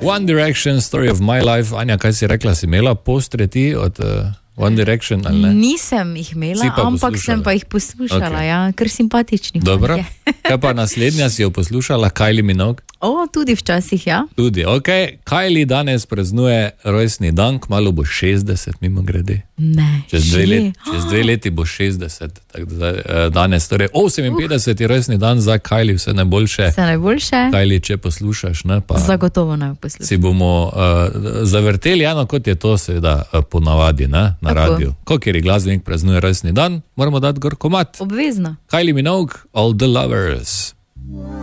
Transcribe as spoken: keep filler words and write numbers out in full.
One Direction, Story of My Life. Anja, kaj si rekla, si imela postre ti od uh, One Direction, ali ne? Nisem jih imela, ampak sem pa jih poslušala, okay. Ja, ker simpatični. Dobro, kaj pa naslednja si jo poslušala, Kylie Minogue? O, tudi včasih, ja. Tudi, ok. Kylie danes praznuje rojstni dan, kmalu bo šestdeset, mimo grede. Ne, čez dve, let, čez dve leti bo šestdeset, tako da danes, torej oseminpetdeseti uh. rojstni dan za Kylie, vse najboljše. Vse najboljše. Kylie, če poslušaš, ne, pa zagotovo naj poslušaš. Si bomo uh, zavrteli, eno kot je to seveda uh, ponavadi, ne, na tako. Radiju. Kokeri glasbenik praznuje rojstni dan, moramo dati gor komad. Obvezno. Kylie Minogue, All the Lovers.